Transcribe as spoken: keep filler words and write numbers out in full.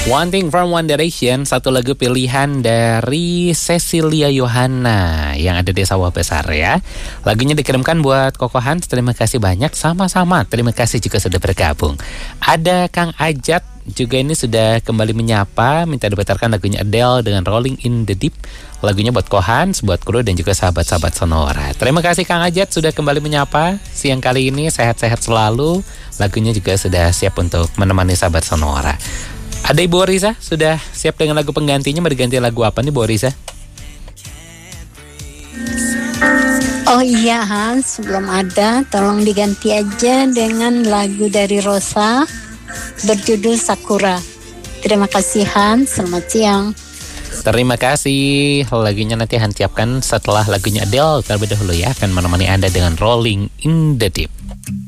One Thing from One Direction, satu lagu pilihan dari Cecilia Johanna yang ada di Sawah Besar ya. Lagunya dikirimkan buat Koko Hans, terima kasih banyak. Sama-sama, terima kasih juga sudah bergabung. Ada Kang Ajat juga ini sudah kembali menyapa, minta diputarkan lagunya Adele dengan Rolling in the Deep. Lagunya buat Koko Hans, buat kru dan juga sahabat-sahabat Sonora. Terima kasih Kang Ajat sudah kembali menyapa siang kali ini, sehat-sehat selalu. Lagunya juga sudah siap untuk menemani sahabat Sonora. Ada Ibu Risa, sudah siap dengan lagu penggantinya? Mau diganti lagu apa nih Bu Risa? Oh iya Hans, belum ada. Tolong diganti aja dengan lagu dari Rosa berjudul Sakura. Terima kasih Hans, selamat siang. Terima kasih. Lagunya nanti Hans siapkan setelah lagunya Adele. Terlebih dahulu ya, akan menemani Anda dengan Rolling in the Deep.